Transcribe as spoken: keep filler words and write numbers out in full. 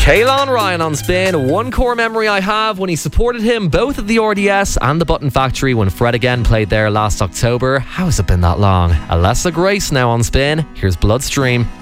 Caelan Ryan on Spin. One core memory I have when he supported him both at the R D S and the Button Factory when Fred again played there last October. How has it been that long? Alessa Grace now on Spin. Here's Bloodstream.